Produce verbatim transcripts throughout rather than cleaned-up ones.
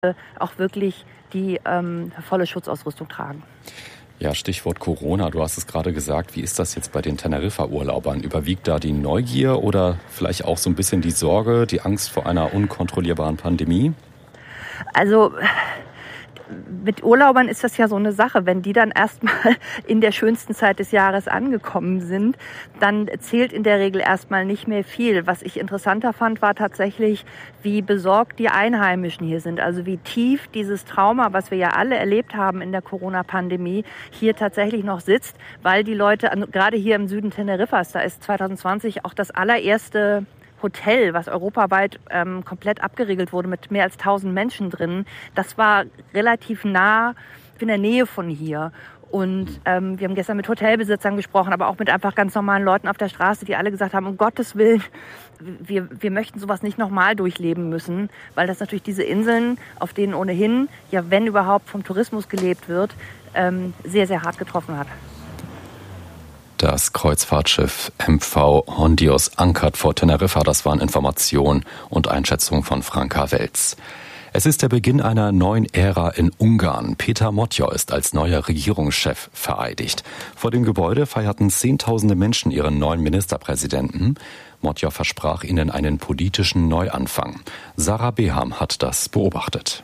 auch wirklich die ähm, volle Schutzausrüstung tragen. Ja, Stichwort Corona, du hast es gerade gesagt. Wie ist das jetzt bei den Teneriffa-Urlaubern? Überwiegt da die Neugier oder vielleicht auch so ein bisschen die Sorge, die Angst vor einer unkontrollierbaren Pandemie? Also mit Urlaubern ist das ja so eine Sache. Wenn die dann erstmal in der schönsten Zeit des Jahres angekommen sind, dann zählt in der Regel erstmal nicht mehr viel. Was ich interessanter fand, war tatsächlich, wie besorgt die Einheimischen hier sind. Also wie tief dieses Trauma, was wir ja alle erlebt haben in der Corona-Pandemie, hier tatsächlich noch sitzt, weil die Leute, gerade hier im Süden Teneriffas, da ist zwanzig zwanzig auch das allererste Hotel, was europaweit ähm, komplett abgeriegelt wurde mit mehr als tausend Menschen drin, das war relativ nah in der Nähe von hier. Und ähm, wir haben gestern mit Hotelbesitzern gesprochen, aber auch mit einfach ganz normalen Leuten auf der Straße, die alle gesagt haben, um Gottes Willen, wir, wir möchten sowas nicht nochmal durchleben müssen, weil das natürlich diese Inseln, auf denen ohnehin, ja wenn überhaupt vom Tourismus gelebt wird, ähm, sehr, sehr hart getroffen hat. Das Kreuzfahrtschiff M V Hondios ankert vor Teneriffa. Das waren Informationen und Einschätzungen von Franka Welz. Es ist der Beginn einer neuen Ära in Ungarn. Péter Modor ist als neuer Regierungschef vereidigt. Vor dem Gebäude feierten Zehntausende Menschen ihren neuen Ministerpräsidenten. Modor versprach ihnen einen politischen Neuanfang. Sarah Beham hat das beobachtet.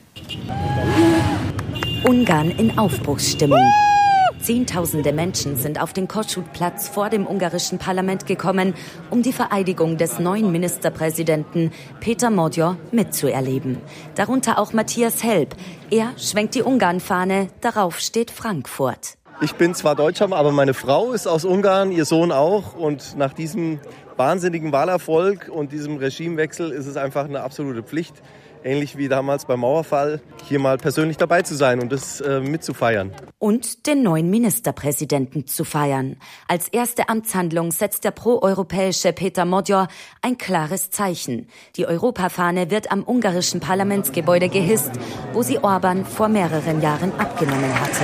Ungarn in Aufbruchsstimmung. Zehntausende Menschen sind auf den Kossuth-Platz vor dem ungarischen Parlament gekommen, um die Vereidigung des neuen Ministerpräsidenten Péter Modor mitzuerleben. Darunter auch Matthias Helb. Er schwenkt die Ungarn-Fahne, darauf steht Frankfurt. Ich bin zwar Deutscher, aber meine Frau ist aus Ungarn, ihr Sohn auch. Und nach diesem wahnsinnigen Wahlerfolg und diesem Regimewechsel ist es einfach eine absolute Pflicht, ähnlich wie damals beim Mauerfall, hier mal persönlich dabei zu sein und das äh, mitzufeiern. Und den neuen Ministerpräsidenten zu feiern. Als erste Amtshandlung setzt der proeuropäische Péter Modor ein klares Zeichen. Die Europafahne wird am ungarischen Parlamentsgebäude gehisst, wo sie Orban vor mehreren Jahren abgenommen hatte.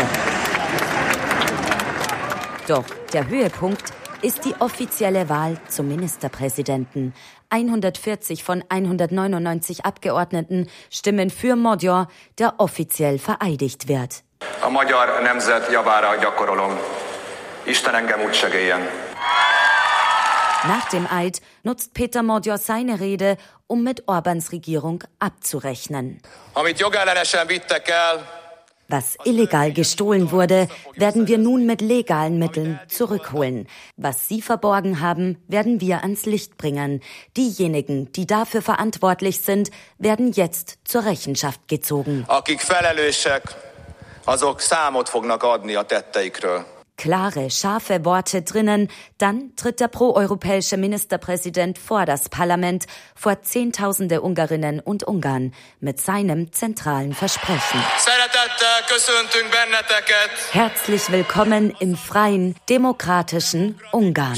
Doch der Höhepunkt ist die offizielle Wahl zum Ministerpräsidenten. hundertvierzig von hundertneunundneunzig Abgeordneten stimmen für Modor, der offiziell vereidigt wird. A magyar nemzet javára gyakorolom. Isten engem úgy segéljen. Nach dem Eid nutzt Péter Modor seine Rede, um mit Orbáns Regierung abzurechnen. Amit jogellenesen vittek el, was illegal gestohlen wurde, werden wir nun mit legalen Mitteln zurückholen. Was Sie verborgen haben, werden wir ans Licht bringen. Diejenigen, die dafür verantwortlich sind, werden jetzt zur Rechenschaft gezogen. Akik felelősek, azok számot fognak adni a tetteikről. Klare, scharfe Worte drinnen, dann tritt der proeuropäische Ministerpräsident vor das Parlament, vor Zehntausende Ungarinnen und Ungarn, mit seinem zentralen Versprechen. Herzlich willkommen im freien, demokratischen Ungarn.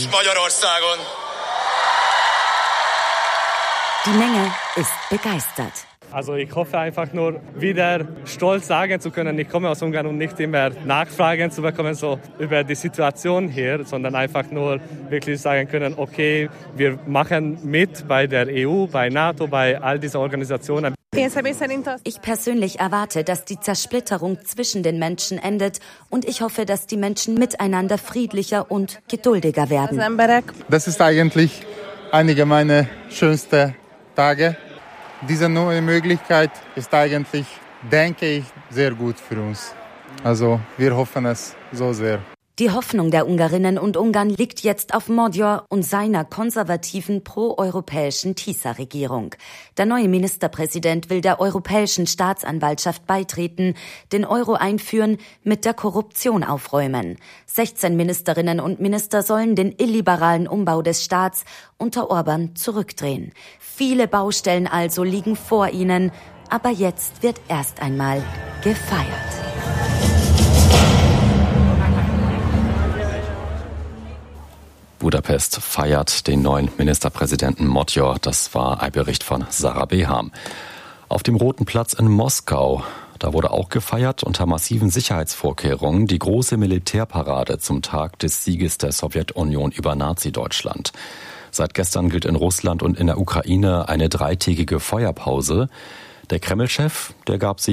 Die Menge ist begeistert. Also ich hoffe einfach nur, wieder stolz sagen zu können, ich komme aus Ungarn und nicht immer Nachfragen zu bekommen so über die Situation hier, sondern einfach nur wirklich sagen können, okay, wir machen mit bei der E U, bei NATO, bei all diesen Organisationen. Ich persönlich erwarte, dass die Zersplitterung zwischen den Menschen endet und ich hoffe, dass die Menschen miteinander friedlicher und geduldiger werden. Das ist eigentlich einige meiner schönsten Tage. Diese neue Möglichkeit ist eigentlich, denke ich, sehr gut für uns. Also wir hoffen es so sehr. Die Hoffnung der Ungarinnen und Ungarn liegt jetzt auf Modor und seiner konservativen proeuropäischen TISA-Regierung. Der neue Ministerpräsident will der Europäischen Staatsanwaltschaft beitreten, den Euro einführen, mit der Korruption aufräumen. sechzehn Ministerinnen und Minister sollen den illiberalen Umbau des Staats unter Orban zurückdrehen. Viele Baustellen also liegen vor ihnen, aber jetzt wird erst einmal gefeiert. Budapest feiert den neuen Ministerpräsidenten Modor. Das war ein Bericht von Sarah Beham. Auf dem Roten Platz in Moskau, da wurde auch gefeiert unter massiven Sicherheitsvorkehrungen die große Militärparade zum Tag des Sieges der Sowjetunion über Nazi-Deutschland. Seit gestern gilt in Russland und in der Ukraine eine dreitägige Feuerpause. Der Kreml-Chef, der gab sich